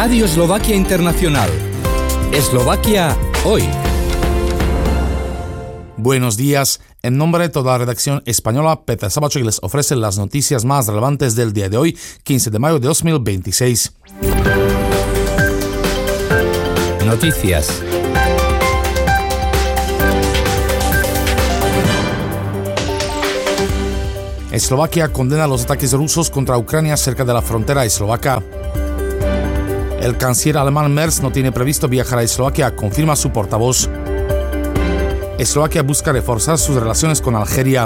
Radio Eslovaquia Internacional. Eslovaquia hoy. Buenos días. En nombre de toda la redacción española, Petr Sabachek les ofrece las noticias más relevantes del día de hoy, 15 de mayo de 2026. Noticias. Eslovaquia condena los ataques rusos contra Ucrania cerca de la frontera eslovaca. El canciller alemán Merz no tiene previsto viajar a Eslovaquia, confirma su portavoz. Eslovaquia busca reforzar sus relaciones con Algeria.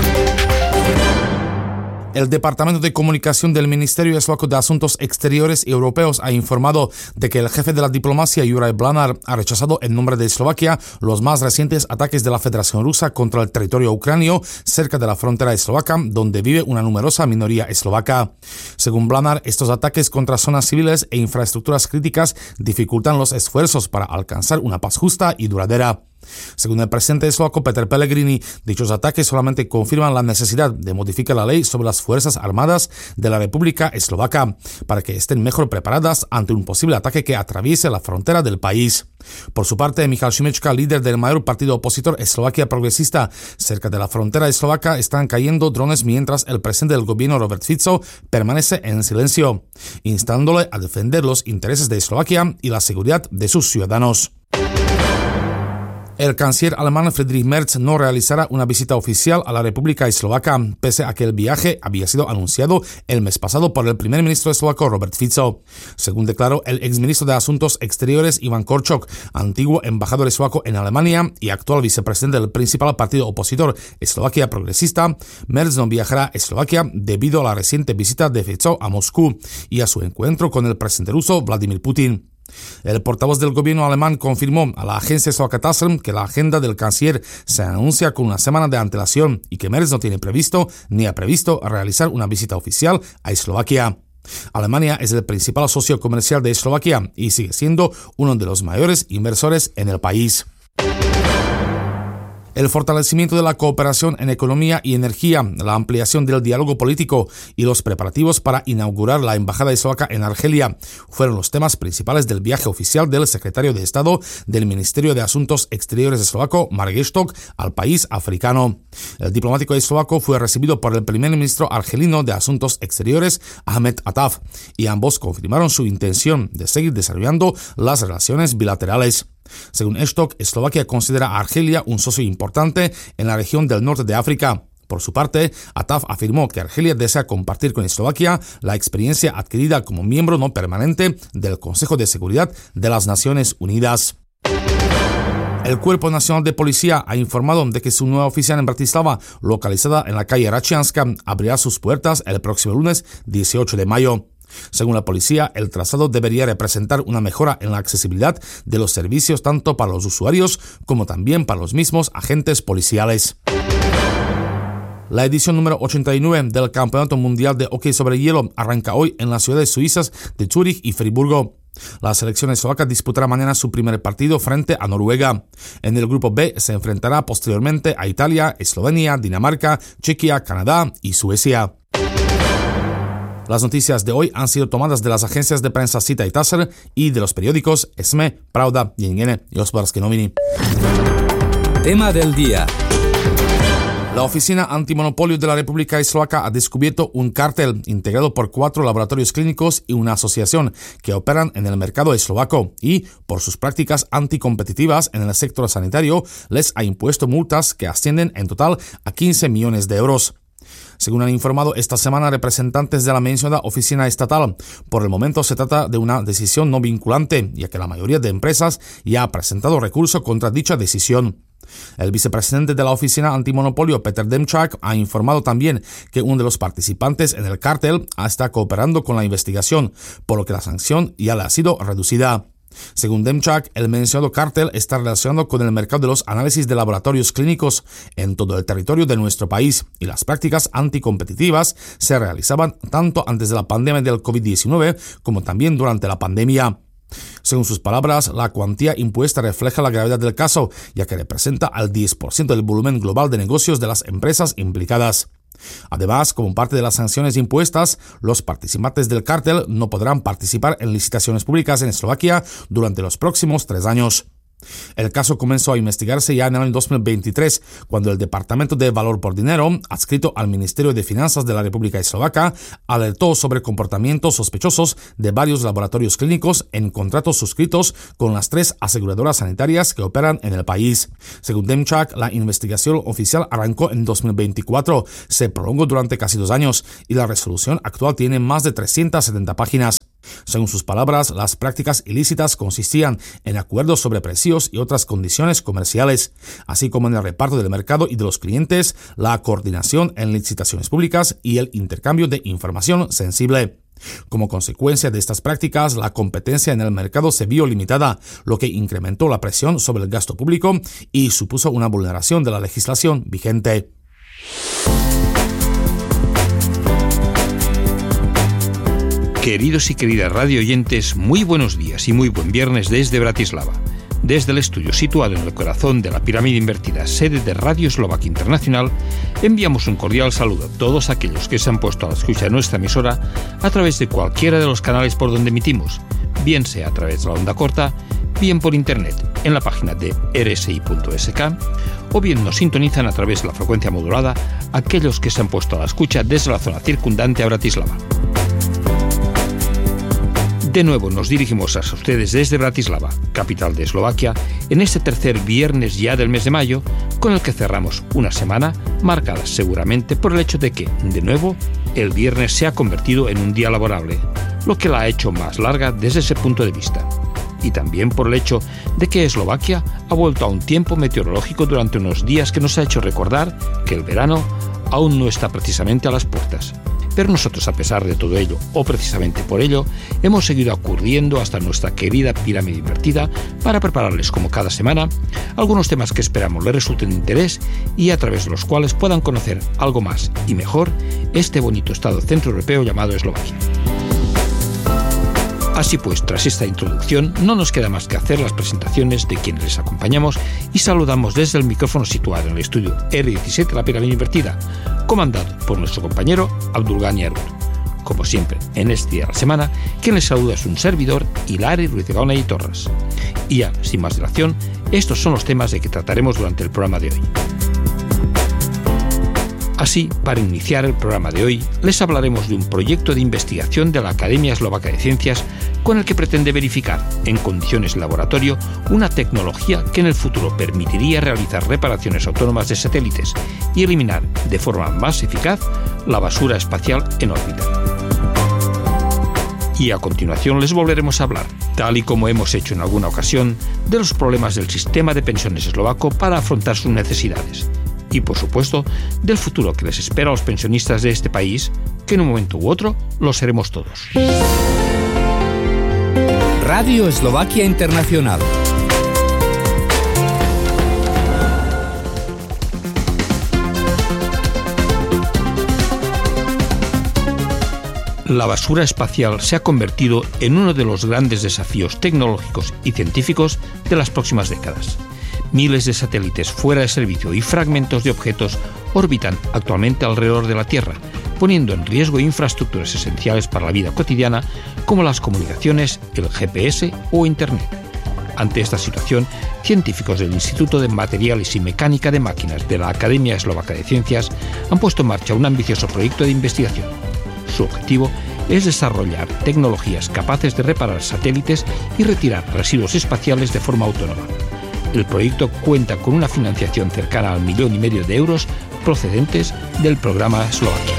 El Departamento de Comunicación del Ministerio Eslovaco de Asuntos Exteriores y Europeos ha informado de que el jefe de la diplomacia, Juraj Blanár, ha rechazado en nombre de Eslovaquia los más recientes ataques de la Federación Rusa contra el territorio ucranio cerca de la frontera eslovaca, donde vive una numerosa minoría eslovaca. Según Blanár, estos ataques contra zonas civiles e infraestructuras críticas dificultan los esfuerzos para alcanzar una paz justa y duradera. Según el presidente eslovaco Peter Pellegrini, dichos ataques solamente confirman la necesidad de modificar la ley sobre las Fuerzas Armadas de la República Eslovaca para que estén mejor preparadas ante un posible ataque que atraviese la frontera del país. Por su parte, Michal Šimečka, líder del mayor partido opositor Eslovaquia Progresista, cerca de la frontera eslovaca están cayendo drones mientras el presidente del gobierno Robert Fico permanece en silencio, instándole a defender los intereses de Eslovaquia y la seguridad de sus ciudadanos. El canciller alemán Friedrich Merz no realizará una visita oficial a la República Eslovaca, pese a que el viaje había sido anunciado el mes pasado por el primer ministro eslovaco Robert Fico. Según declaró el exministro de Asuntos Exteriores Ivan Korčok, antiguo embajador eslovaco en Alemania y actual vicepresidente del principal partido opositor Eslovaquia Progresista, Merz no viajará a Eslovaquia debido a la reciente visita de Fico a Moscú y a su encuentro con el presidente ruso Vladimir Putin. El portavoz del gobierno alemán confirmó a la agencia eslovaca TASR que la agenda del canciller se anuncia con una semana de antelación y que Merz no tiene previsto ni ha previsto realizar una visita oficial a Eslovaquia. Alemania es el principal socio comercial de Eslovaquia y sigue siendo uno de los mayores inversores en el país. El fortalecimiento de la cooperación en economía y energía, la ampliación del diálogo político y los preparativos para inaugurar la embajada eslovaca en Argelia fueron los temas principales del viaje oficial del secretario de Estado del Ministerio de Asuntos Exteriores eslovaco, Marek Stok, al país africano. El diplomático eslovaco fue recibido por el primer ministro argelino de Asuntos Exteriores, Ahmed Attaf, y ambos confirmaron su intención de seguir desarrollando las relaciones bilaterales. Según Stok, Eslovaquia considera a Argelia un socio importante en la región del norte de África. Por su parte, Attaf afirmó que Argelia desea compartir con Eslovaquia la experiencia adquirida como miembro no permanente del Consejo de Seguridad de las Naciones Unidas. El Cuerpo Nacional de Policía ha informado de que su nueva oficina en Bratislava, localizada en la calle Račianska, abrirá sus puertas el próximo lunes 18 de mayo. Según la policía, el trazado debería representar una mejora en la accesibilidad de los servicios tanto para los usuarios como también para los mismos agentes policiales. La edición número 89 del Campeonato Mundial de Hockey sobre Hielo arranca hoy en las ciudades suizas de Zúrich y Friburgo. La selección eslovaca disputará mañana su primer partido frente a Noruega. En el grupo B se enfrentará posteriormente a Italia, Eslovenia, Dinamarca, Chequia, Canadá y Suecia. Las noticias de hoy han sido tomadas de las agencias de prensa Sita y TASR y de los periódicos SME, Pravda, Denník y Hospodářské noviny. Tema del día. La Oficina Antimonopolio de la República Eslovaca ha descubierto un cártel integrado por 4 laboratorios clínicos y una asociación que operan en el mercado eslovaco y, por sus prácticas anticompetitivas en el sector sanitario, les ha impuesto multas que ascienden en total a 15 millones de euros. Según han informado esta semana representantes de la mencionada oficina estatal, por el momento se trata de una decisión no vinculante, ya que la mayoría de empresas ya ha presentado recurso contra dicha decisión. El vicepresidente de la oficina antimonopolio, Petr Demčák, ha informado también que uno de los participantes en el cártel está cooperando con la investigación, por lo que la sanción ya le ha sido reducida. Según Demčák, el mencionado cártel está relacionado con el mercado de los análisis de laboratorios clínicos en todo el territorio de nuestro país y las prácticas anticompetitivas se realizaban tanto antes de la pandemia del COVID-19 como también durante la pandemia. Según sus palabras, la cuantía impuesta refleja la gravedad del caso, ya que representa al 10% del volumen global de negocios de las empresas implicadas. Además, como parte de las sanciones impuestas, los participantes del cártel no podrán participar en licitaciones públicas en Eslovaquia durante los próximos 3 años. El caso comenzó a investigarse ya en el año 2023, cuando el Departamento de Valor por Dinero, adscrito al Ministerio de Finanzas de la República Eslovaca, alertó sobre comportamientos sospechosos de varios laboratorios clínicos en contratos suscritos con las 3 aseguradoras sanitarias que operan en el país. Según Demchak, la investigación oficial arrancó en 2024, se prolongó durante casi 2 años y la resolución actual tiene más de 370 páginas. Según sus palabras, las prácticas ilícitas consistían en acuerdos sobre precios y otras condiciones comerciales, así como en el reparto del mercado y de los clientes, la coordinación en licitaciones públicas y el intercambio de información sensible. Como consecuencia de estas prácticas, la competencia en el mercado se vio limitada, lo que incrementó la presión sobre el gasto público y supuso una vulneración de la legislación vigente. Queridos y queridas radio oyentes, muy buenos días y muy buen viernes desde Bratislava. Desde el estudio situado en el corazón de la pirámide invertida, sede de Radio Eslovaquia Internacional, enviamos un cordial saludo a todos aquellos que se han puesto a la escucha de nuestra emisora a través de cualquiera de los canales por donde emitimos, bien sea a través de la onda corta, bien por internet en la página de rsi.sk, o bien nos sintonizan a través de la frecuencia modulada aquellos que se han puesto a la escucha desde la zona circundante a Bratislava. De nuevo nos dirigimos a ustedes desde Bratislava, capital de Eslovaquia, en este tercer viernes ya del mes de mayo, con el que cerramos una semana marcada seguramente por el hecho de que, de nuevo, el viernes se ha convertido en un día laborable, lo que la ha hecho más larga desde ese punto de vista. Y también por el hecho de que Eslovaquia ha vuelto a un tiempo meteorológico durante unos días que nos ha hecho recordar que el verano aún no está precisamente a las puertas. Pero nosotros, a pesar de todo ello, o precisamente por ello, hemos seguido acudiendo hasta nuestra querida pirámide invertida para prepararles, como cada semana, algunos temas que esperamos les resulten de interés y a través de los cuales puedan conocer algo más y mejor este bonito estado centroeuropeo llamado Eslovaquia. Así pues, tras esta introducción, no nos queda más que hacer las presentaciones de quienes les acompañamos y saludamos desde el micrófono situado en el estudio R17 de la pirámide invertida, comandado por nuestro compañero Abdulgani Arut. Como siempre, en este día de la semana, quien les saluda es un servidor, Hilari Ruiz de Gaona y Torres. Y ya, sin más dilación, estos son los temas de que trataremos durante el programa de hoy. Así, para iniciar el programa de hoy, les hablaremos de un proyecto de investigación de la Academia Eslovaca de Ciencias con el que pretende verificar, en condiciones de laboratorio, una tecnología que en el futuro permitiría realizar reparaciones autónomas de satélites y eliminar de forma más eficaz la basura espacial en órbita. Y a continuación les volveremos a hablar, tal y como hemos hecho en alguna ocasión, de los problemas del sistema de pensiones eslovaco para afrontar sus necesidades. Y, por supuesto, del futuro que les espera a los pensionistas de este país, que en un momento u otro lo seremos todos. Radio Eslovaquia Internacional. La basura espacial se ha convertido en uno de los grandes desafíos tecnológicos y científicos de las próximas décadas. Miles de satélites fuera de servicio y fragmentos de objetos orbitan actualmente alrededor de la Tierra, poniendo en riesgo infraestructuras esenciales para la vida cotidiana como las comunicaciones, el GPS o Internet. Ante esta situación, científicos del Instituto de Materiales y Mecánica de Máquinas de la Academia Eslovaca de Ciencias han puesto en marcha un ambicioso proyecto de investigación. Su objetivo es desarrollar tecnologías capaces de reparar satélites y retirar residuos espaciales de forma autónoma. El proyecto cuenta con una financiación cercana al 1,5 millones de euros procedentes del programa Eslovaquia.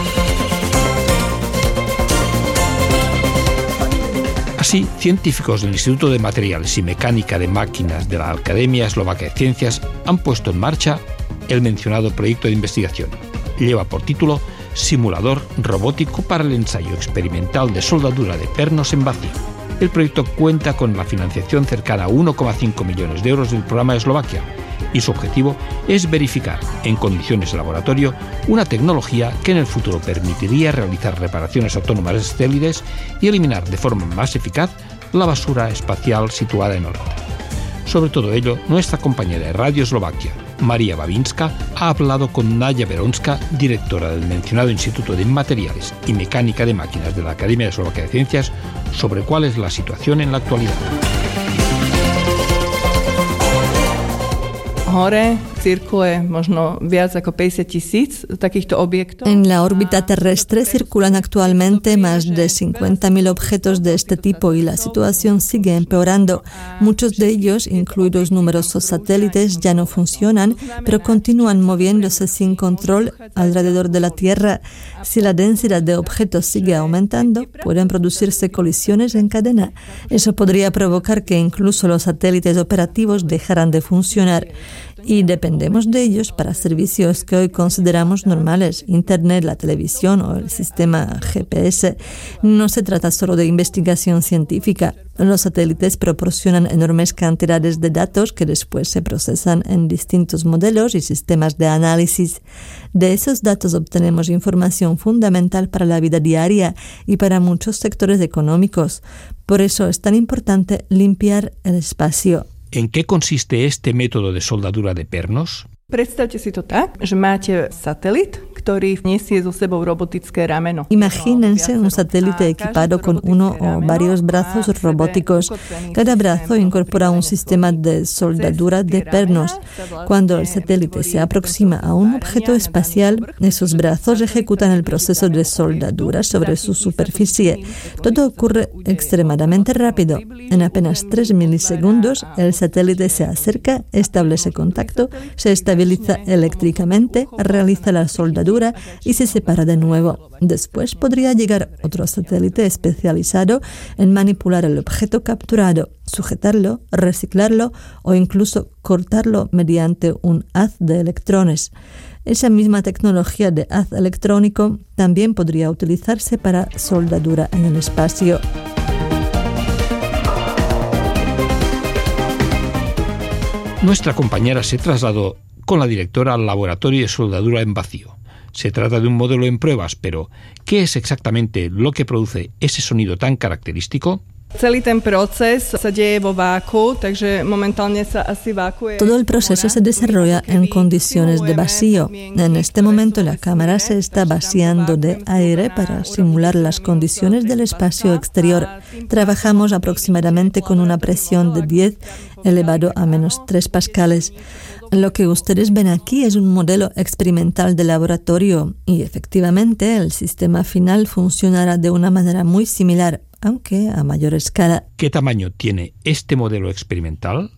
Así, científicos del Instituto de Materiales y Mecánica de Máquinas de la Academia Eslovaca de Ciencias han puesto en marcha el mencionado proyecto de investigación. Lleva por título Simulador robótico para el ensayo experimental de soldadura de pernos en vacío. El proyecto cuenta con la financiación cercana a 1,5 millones de euros del programa Eslovaquia y su objetivo es verificar, en condiciones de laboratorio, una tecnología que en el futuro permitiría realizar reparaciones autónomas de satélites y eliminar de forma más eficaz la basura espacial situada en órbita. Sobre todo ello, nuestra compañera de Radio Eslovaquia, María Babinska ha hablado con Naya Veronska, directora del mencionado Instituto de Materiales y Mecánica de Máquinas de la Academia Eslovaca de Ciencias, sobre cuál es la situación en la actualidad. En la órbita terrestre circulan actualmente más de 50.000 objetos de este tipo y la situación sigue empeorando. Muchos de ellos, incluidos numerosos satélites, ya no funcionan, pero continúan moviéndose sin control alrededor de la Tierra. Si la densidad de objetos sigue aumentando, pueden producirse colisiones en cadena. Eso podría provocar que incluso los satélites operativos dejaran de funcionar. Y dependemos de ellos para servicios que hoy consideramos normales, Internet, la televisión o el sistema GPS. No se trata solo de investigación científica. Los satélites proporcionan enormes cantidades de datos que después se procesan en distintos modelos y sistemas de análisis. De esos datos obtenemos información fundamental para la vida diaria y para muchos sectores económicos. Por eso es tan importante limpiar el espacio. ¿En qué consiste este método de soldadura de pernos? Predstavte si to tak, že máte satelit, ktorý nesie so sebou robotické rameno. Imagínense un satélite equipado con uno o varios brazos robóticos. Cada brazo incorpora un sistema de soldadura de pernos. Cuando el satélite se aproxima a un objeto espacial, esos brazos ejecutan el proceso de soldadura sobre su superficie. Todo ocurre extremadamente rápido. En apenas 3 milisegundos, el satélite se acerca, establece contacto, se estabiliza eléctricamente, realiza la soldadura y se separa de nuevo. Después podría llegar otro satélite especializado en manipular el objeto capturado, sujetarlo, reciclarlo o incluso cortarlo mediante un haz de electrones. Esa misma tecnología de haz electrónico también podría utilizarse para soldadura en el espacio. Nuestra compañera se trasladó con la directora al laboratorio de soldadura en vacío. Se trata de un modelo en pruebas, pero ¿qué es exactamente lo que produce ese sonido tan característico? Todo el proceso se desarrolla en condiciones de vacío. En este momento la cámara se está vaciando de aire para simular las condiciones del espacio exterior. Trabajamos aproximadamente con una presión de 10 elevado a menos 3 pascales. Lo que ustedes ven aquí es un modelo experimental de laboratorio y efectivamente el sistema final funcionará de una manera muy similar, aunque a mayor escala. ¿Qué tamaño tiene este modelo experimental?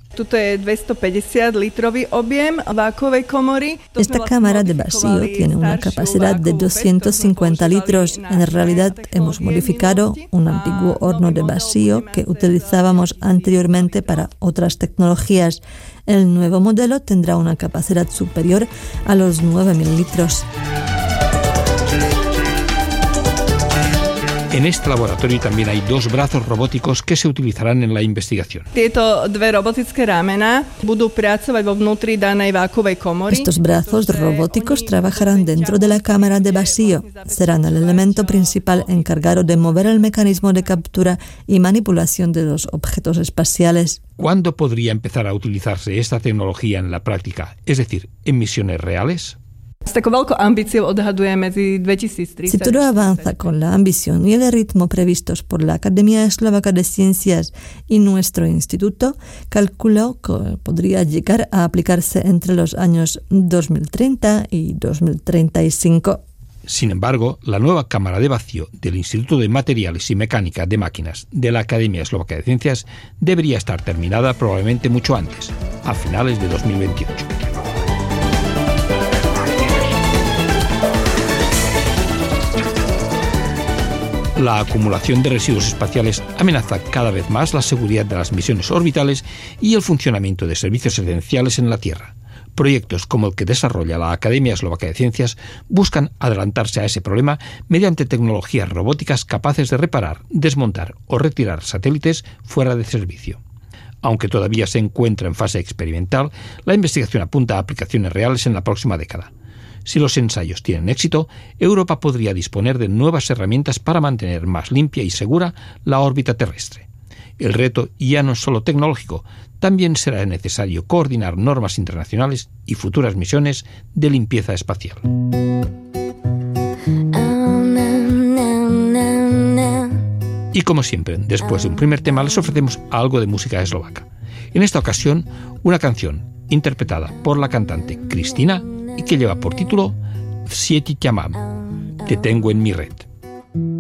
Esta cámara de vacío tiene una capacidad de 250 litros. En realidad hemos modificado un antiguo horno de vacío que utilizábamos anteriormente para otras tecnologías. El nuevo modelo tendrá una capacidad superior a los 9.000 litros. En este laboratorio también hay 2 brazos robóticos que se utilizarán en la investigación. Estos brazos robóticos trabajarán dentro de la cámara de vacío. Serán el elemento principal encargado de mover el mecanismo de captura y manipulación de los objetos espaciales. ¿Cuándo podría empezar a utilizarse esta tecnología en la práctica, es decir, en misiones reales? Si todo avanza con la ambición y el ritmo previstos por la Academia Eslovaca de Ciencias y nuestro instituto, calculo que podría llegar a aplicarse entre los años 2030 y 2035. Sin embargo, la nueva cámara de vacío del Instituto de Materiales y Mecánica de Máquinas de la Academia Eslovaca de Ciencias debería estar terminada probablemente mucho antes, a finales de 2028. La acumulación de residuos espaciales amenaza cada vez más la seguridad de las misiones orbitales y el funcionamiento de servicios esenciales en la Tierra. Proyectos como el que desarrolla la Academia Eslovaca de Ciencias buscan adelantarse a ese problema mediante tecnologías robóticas capaces de reparar, desmontar o retirar satélites fuera de servicio. Aunque todavía se encuentra en fase experimental, la investigación apunta a aplicaciones reales en la próxima década. Si los ensayos tienen éxito, Europa podría disponer de nuevas herramientas para mantener más limpia y segura la órbita terrestre. El reto ya no es solo tecnológico, también será necesario coordinar normas internacionales y futuras misiones de limpieza espacial. Y como siempre, después de un primer tema, les ofrecemos algo de música eslovaca. En esta ocasión, una canción interpretada por la cantante Cristina y que lleva por título Vsieti ťa mám, Te tengo en mi red.